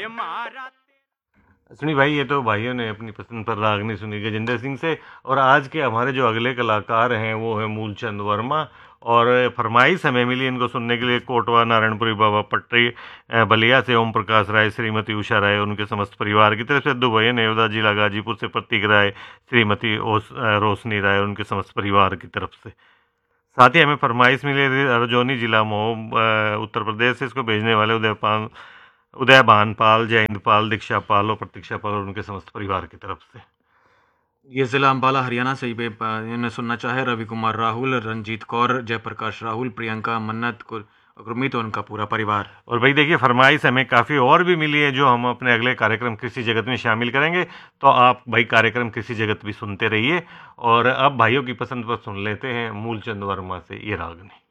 सुनी भाई, ये तो भाइयों ने अपनी पसंद पर रागनी सुनी गजेंद्र सिंह से। और आज के हमारे जो अगले कलाकार हैं वो है मूलचंद वर्मा। और फरमाइश हमें मिली इनको सुनने के लिए कोटवा नारायणपुरी बाबा पट्टी बलिया से ओम प्रकाश राय, श्रीमती उषा राय और उनके समस्त परिवार की तरफ से, दुबई नेवदा जिला गाजीपुर से प्रतीक राय, श्रीमती रोशनी राय और उनके समस्त परिवार की तरफ से। साथ ही हमें फरमाइश मिली रजौनी जिला मऊ उत्तर प्रदेश से, इसको भेजने वाले उदयभान पाल, जयंत पाल, दीक्षा पाल और प्रतीक्षा पाल और उनके समस्त परिवार की तरफ से। ये जिला अम्बाला हरियाणा से इन्हें सुनना चाहे रवि कुमार राहुल, रंजीत कौर, जयप्रकाश राहुल, प्रियंका मन्नत, गुरमीत और उनका पूरा परिवार। और भाई देखिए, फरमाइश हमें काफ़ी और भी मिली है जो हम अपने अगले कार्यक्रम कृषि जगत में शामिल करेंगे। तो आप भाई कार्यक्रम कृषि जगत भी सुनते रहिए। और अब भाइयों की पसंद पर सुन लेते हैं मूलचंद वर्मा से ये रागनी।